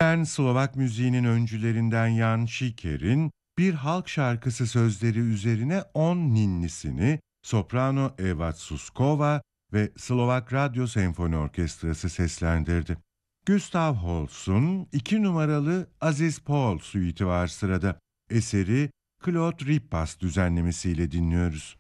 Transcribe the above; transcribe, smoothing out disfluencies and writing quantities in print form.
Modern Slovak müziğinin öncülerinden Jan Šiker'in bir halk şarkısı sözleri üzerine 10 ninnisini soprano Eva Suskova ve Slovak Radyo Senfoni Orkestrası seslendirdi. Gustav Holst'un 2 numaralı Aziz Paul suiti var sırada. Eseri Claude Rippas düzenlemesiyle dinliyoruz.